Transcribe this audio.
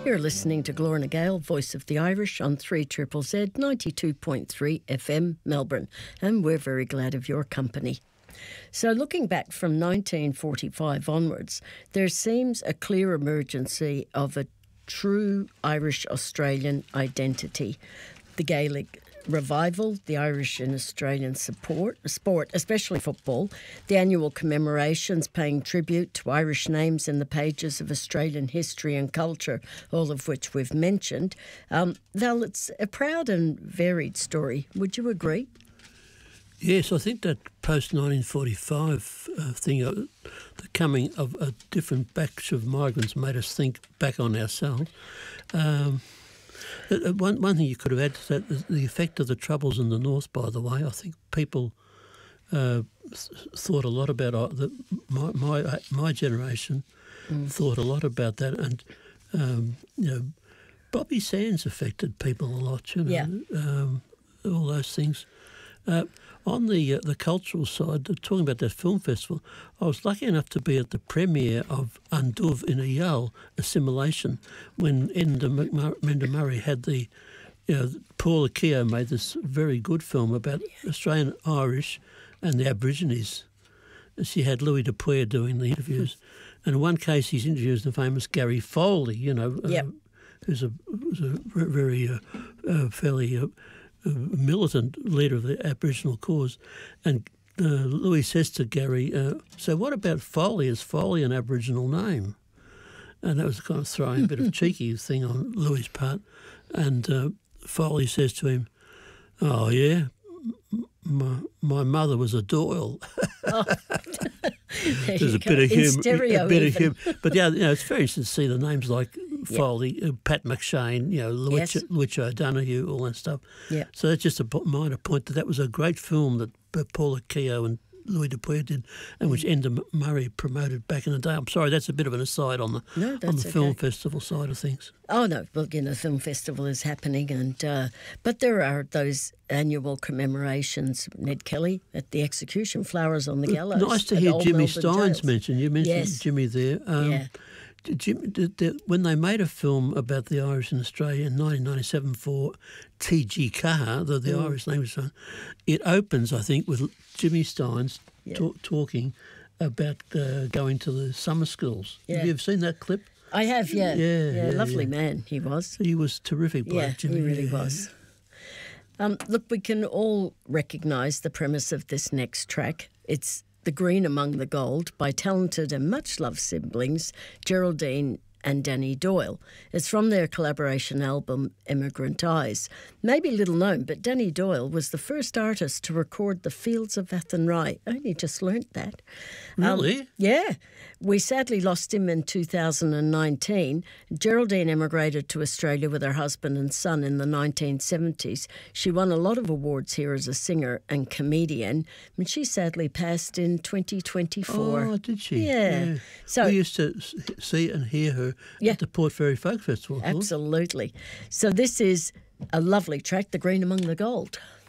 You're listening to Glorna Gale, Voice of the Irish, on 3ZZZ 92.3 FM Melbourne, and we're very glad of your company. So looking back from 1945 onwards, there seems a clear emergence of a true Irish-Australian identity. The Gaelic revival, the Irish in Australian sport, especially football, the annual commemorations paying tribute to Irish names in the pages of Australian history and culture, all of which we've mentioned. Val, it's a proud and varied story. Would you agree? Yes, I think that post-1945 thing, the coming of a different batch of migrants made us think back on ourselves. One thing you could have added to that is the effect of the Troubles in the North, by the way. I think people thought a lot about my generation thought a lot about that, and Bobby Sands affected people a lot. All those things. On the cultural side, talking about that film festival, I was lucky enough to be at the premiere of Unduv in a Yale Assimilation when Enda Murray had Paula Keogh made this very good film about Australian Irish and the Aborigines. She had Louis Dupuy doing the interviews. And in one case he's interviewed the famous Gary Foley, who's a very fairly... militant leader of the Aboriginal cause, and Louis says to Gary, so what about Foley? Is Foley an Aboriginal name? And that was kind of throwing a bit of cheeky thing on Louis' part, and Foley says to him, oh yeah, my mother was a Doyle. There's a bit of humour, but it's very interesting to see the names like Foley, Pat McShane, Luich O'Donoghue, all that stuff. Yeah. So that's just a minor point that was a great film that Paula Keogh and Louis Dupuy did, and which Enda Murray promoted back in the day. I'm sorry, that's a bit of an aside on the film festival side of things. Oh no, well, the film festival is happening, and but there are those annual commemorations. Ned Kelly at the execution, flowers on the gallows. Nice to hear Jimmy Steins mentioned. You mentioned Jimmy there. When they made a film about the Irish in Australia in 1997 for T.G. Carr, the Irish language song, it opens, I think, with Jimmy Steins talking about going to the summer schools. Yeah. Have you ever seen that clip? I have, yeah. Lovely man he was. He was terrific, Jimmy. He really was. Look, we can all recognise the premise of this next track. It's The Green Among the Gold by talented and much-loved siblings Geraldine and Danny Doyle. It's from their collaboration album Immigrant Eyes. Maybe little known, but Danny Doyle was the first artist to record the Fields of Athenry. I only just learnt that. Really? Yeah. We sadly lost him in 2019. Geraldine emigrated to Australia with her husband and son in the 1970s. She won a lot of awards here as a singer and comedian, and she sadly passed in 2024. Oh, did she? Yeah. So we used to see and hear her at the Port Fairy Folk Festival. Absolutely. So this is a lovely track, The Green Among the Gold.